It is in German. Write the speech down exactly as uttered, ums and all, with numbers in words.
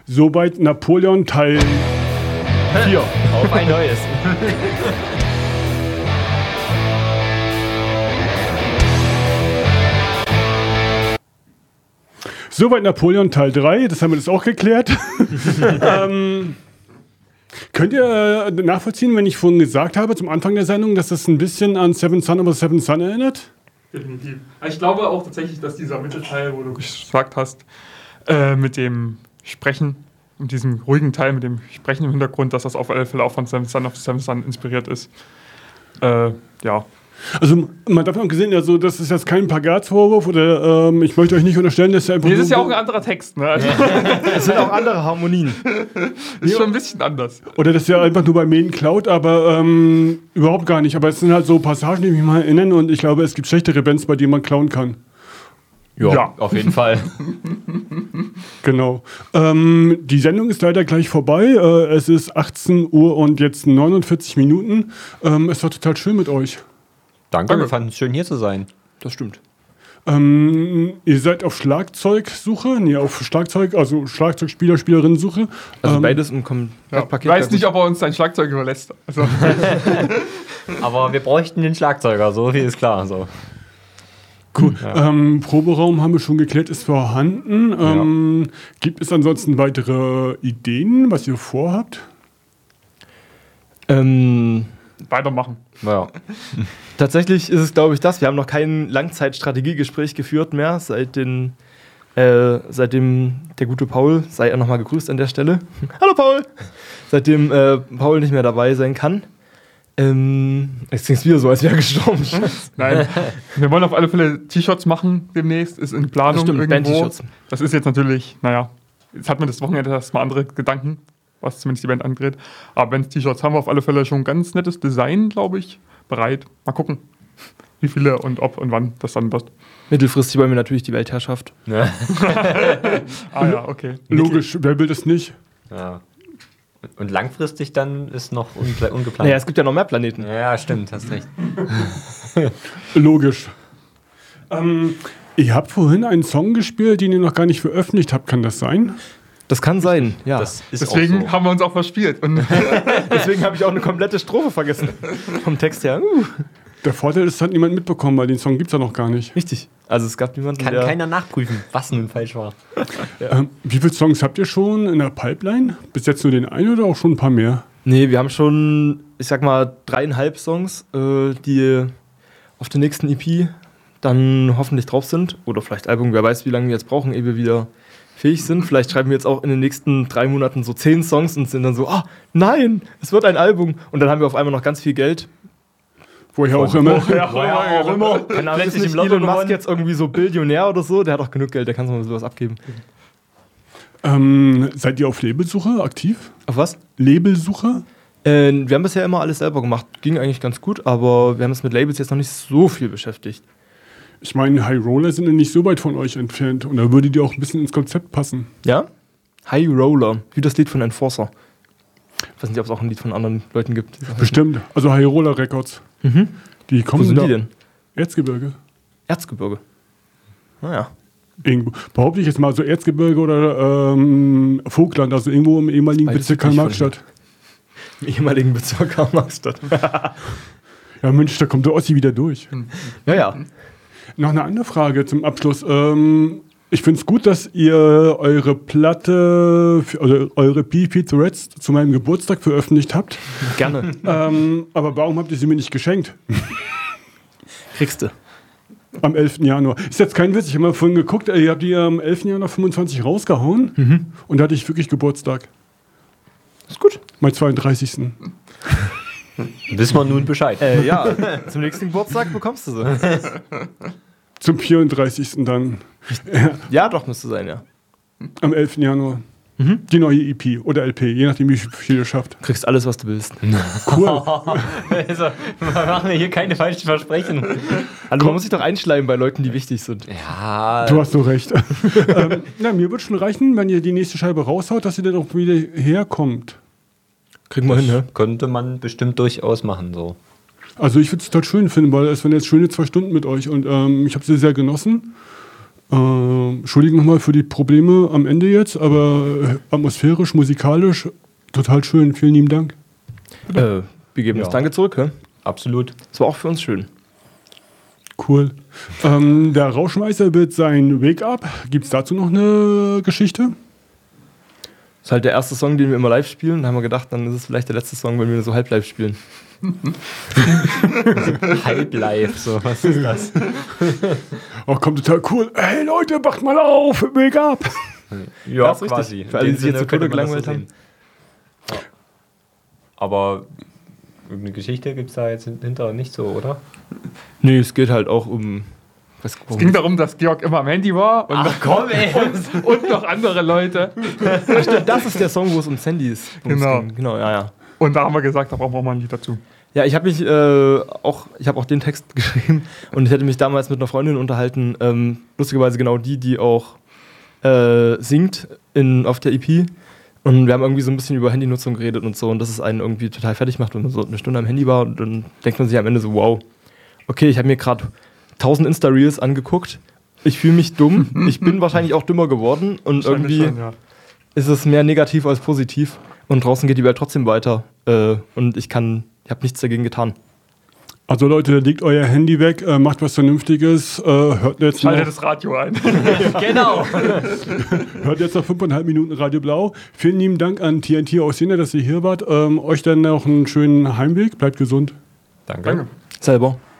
Soweit Napoleon Teil vier. Auf ein neues. Soweit Napoleon Teil drei, das haben wir das auch geklärt. ähm, könnt ihr äh, nachvollziehen, wenn ich vorhin gesagt habe, zum Anfang der Sendung, dass das ein bisschen an Seven Son of a Seven Son erinnert? Definitiv. Ich glaube auch tatsächlich, dass dieser Mittelteil, wo du gesagt hast, äh, mit dem Sprechen, mit diesem ruhigen Teil, mit dem Sprechen im Hintergrund, dass das auf alle Fälle auch von Seven Son of a Seven Son inspiriert ist. Äh, ja. Also man darf auch gesehen, also das ist jetzt kein Plagatsvorwurf oder ähm, ich möchte euch nicht unterstellen, dass er einfach... Nee, das ist ja auch ein anderer Text, ne? Also Es sind auch andere Harmonien. ist schon ein bisschen anders. Oder das ist ja einfach nur bei Main klaut, aber ähm, überhaupt gar nicht. Aber es sind halt so Passagen, die mich mal erinnern und ich glaube, es gibt schlechtere Bands, bei denen man klauen kann. Jo, Ja. auf jeden Fall. Genau. Ähm, die Sendung ist leider gleich vorbei. Äh, es ist achtzehn Uhr und jetzt neunundvierzig Minuten. Ähm, es war total schön mit euch. Danke, Danke. wir fanden es schön hier zu sein. Das stimmt. Ähm, ihr seid auf Schlagzeugsuche? Nee, auf Schlagzeug, also Schlagzeugspieler, Spielerinnen-Suche. Also ähm, beides im Ja, Komplettpaket. ich weiß nicht, ob er uns sein Schlagzeug überlässt. Also, Aber wir bräuchten den Schlagzeuger, so viel ist klar. So. Cool. Ja. Ähm, Proberaum haben wir schon geklärt, ist vorhanden. Ähm, gibt es ansonsten weitere Ideen, was ihr vorhabt? Ähm, weitermachen. Ja. tatsächlich ist es, glaube ich, das. Wir haben noch kein Langzeitstrategiegespräch geführt mehr, seit den, äh, seitdem der gute Paul, sei er nochmal gegrüßt an der Stelle. Hallo Paul! Seitdem äh, Paul nicht mehr dabei sein kann. Ähm, es klingt wieder so, als wäre er gestorben. Nein, wir wollen auf alle Fälle T-Shirts machen demnächst, ist in Planung Das stimmt, irgendwo. Band-T-Shirts. Das ist jetzt natürlich, naja, jetzt hat man das Wochenende erstmal andere Gedanken, was zumindest die Band angeht. Aber Band-T-Shirts haben wir auf alle Fälle schon ein ganz nettes Design, glaube ich, bereit. Mal gucken, wie viele und ob und wann das dann wird. Mittelfristig wollen wir natürlich die Weltherrschaft. Ah ja, okay. Logisch, wer will das nicht? Ja. Und langfristig dann ist noch unple- ungeplant. Naja, es gibt ja noch mehr Planeten. Ja, stimmt, hast recht. Logisch. Ähm, ihr habt vorhin einen Song gespielt, den ihr noch gar nicht veröffentlicht habt, kann das sein? Das kann sein, ja. Das ist Deswegen auch so. haben wir uns auch verspielt. Und Deswegen habe ich auch eine komplette Strophe vergessen. Vom Text her. Uh, Der Vorteil ist, es hat niemand mitbekommen, weil den Song gibt es ja noch gar nicht. richtig. Also es gab niemanden, Kann der... keiner nachprüfen, was nun falsch war. Ähm, wie viele Songs habt ihr schon in der Pipeline? Bis jetzt nur den einen oder auch schon ein paar mehr? Nee, wir haben schon, ich sag mal, dreieinhalb Songs, äh, die auf der nächsten E P dann hoffentlich drauf sind. Oder vielleicht Album, wer weiß, wie lange wir jetzt brauchen, ehe wir wieder fähig sind. Vielleicht schreiben wir jetzt auch in den nächsten drei Monaten so zehn Songs und sind dann so, ah, nein, es wird ein Album. Und dann haben wir auf einmal noch ganz viel Geld. Woher auch immer. Ja, auch immer. Keine Ahnung, ist Plötzlich nicht im Lotto Elon Musk gewonnen. jetzt irgendwie so Billionär oder so? Der hat auch genug Geld, der kann so sowas abgeben. Ähm, seid ihr auf Labelsuche aktiv? Auf was? Labelsuche? Äh, wir haben bisher immer alles selber gemacht. Ging eigentlich ganz gut, aber wir haben uns mit Labels jetzt noch nicht so viel beschäftigt. Ich meine, High Roller sind ja nicht so weit von euch entfernt und da würdet ihr auch ein bisschen ins Konzept passen. Ja? High Roller, wie das Lied von Enforcer. Ich weiß nicht, ob es auch ein Lied von anderen Leuten gibt. Bestimmt. Also High Roller Records. Mhm. Die kommen Wo sind da die denn? Erzgebirge. Erzgebirge. Naja. Irgendwo. Behaupte ich jetzt mal so Erzgebirge oder ähm, Vogtland, also irgendwo im ehemaligen Beides Bezirk südlich von Karl-Marx-Stadt. Im ehemaligen Bezirk Karl-Marx-Stadt. Ja Mensch, da kommt der Ossi wieder durch. Ja, ja. Noch eine andere Frage zum Abschluss. Ähm, ich finde es gut, dass ihr eure Platte, oder eure P P Threads zu meinem Geburtstag veröffentlicht habt. Gerne. ähm, aber warum habt ihr sie mir nicht geschenkt? Kriegst du. Am elften Januar. Ist jetzt kein Witz, ich habe mal vorhin geguckt, ihr habt die am elften Januar fünfundzwanzig rausgehauen Mhm. und da hatte ich wirklich Geburtstag. Ist gut. Mein zweiunddreißigsten Wissen wir nun Bescheid. Äh, ja, zum nächsten Geburtstag bekommst du sie. Zum vierunddreißigsten dann. Ja, doch, müsste sein, ja. Am elften Januar. Mhm. Die neue E P oder L P, je nachdem, wie viel ihr schafft. Kriegst alles, was du willst. Cool. Also, wir machen hier keine falschen Versprechen. Also man muss sich doch einschleimen bei Leuten, die wichtig sind. Ja, Du hast so recht. ähm, na, mir wird schon reichen, wenn ihr die nächste Scheibe raushaut, dass ihr dann auch wieder herkommt. Kriegen wir hin, ne? könnte man bestimmt durchaus machen. So. Also ich würde es total schön finden, weil es waren jetzt schöne zwei Stunden mit euch und ähm, ich habe sie sehr genossen. Äh, Entschuldigung nochmal für die Probleme am Ende jetzt, aber äh, atmosphärisch, musikalisch, total schön. Vielen lieben Dank. Äh, wir geben Ja. das Danke zurück. Hä? Absolut. Das war auch für uns schön. Cool. Ähm, der Rauschmeister wird sein Wake-Up. Gibt es dazu noch eine Geschichte? Das ist halt der erste Song, den wir immer live spielen. Da haben wir gedacht, dann ist es vielleicht der letzte Song, wenn wir so halb live spielen. Halblive, so, was ist das? Oh, kommt total cool. Hey Leute, wacht mal auf, Wake-Up. Ja, ist richtig. quasi. Für alle, In die sich dem jetzt Sinne so könnte man das gelangweilt so sehen. Ja. Aber irgendeine Geschichte gibt es da jetzt hinter nicht so, oder? Nee, es geht halt auch um. Was, Es ging darum, dass Georg immer am Handy war und, Ach komm, ey! und, und noch andere Leute. Ach, stimmt, das ist der Song, wo es um Sandy ist. Genau. Genau, ja, ja. Und da haben wir gesagt, da brauchen wir mal ein Lied dazu. Ja, ich habe mich äh, auch, ich habe auch den Text geschrieben und ich hatte mich damals mit einer Freundin unterhalten, ähm, lustigerweise genau die, die auch äh, singt in, auf der E P. Und wir haben irgendwie so ein bisschen über Handynutzung geredet und so und dass es einen irgendwie total fertig macht, wenn man so eine Stunde am Handy war und dann denkt man sich am Ende so, wow, okay, ich habe mir gerade tausend Insta-Reels angeguckt, ich fühle mich dumm, ich bin wahrscheinlich auch dümmer geworden und Wahrscheinlich irgendwie schon, ja. ist es mehr negativ als positiv und draußen geht die Welt trotzdem weiter äh, und ich kann, ich habe nichts dagegen getan. Also Leute, legt euer Handy weg, äh, macht was Vernünftiges, äh, hört, jetzt Schaltet noch, das Radio ein. Genau! hört jetzt noch fünfeinhalb Minuten Radio Blau. Vielen lieben Dank an T N T aus Jena, dass ihr hier wart. Ähm, euch dann noch einen schönen Heimweg. Bleibt gesund. Danke. Danke. Selber.